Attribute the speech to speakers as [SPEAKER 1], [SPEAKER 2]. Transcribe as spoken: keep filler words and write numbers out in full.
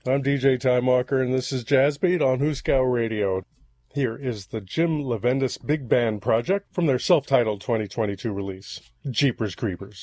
[SPEAKER 1] I'm D J Time Walker, and this is Jazz Beat on Hooskow Radio. Here is the Jim Levendis Big Band Project from their self-titled twenty twenty-two release, Jeepers Creepers.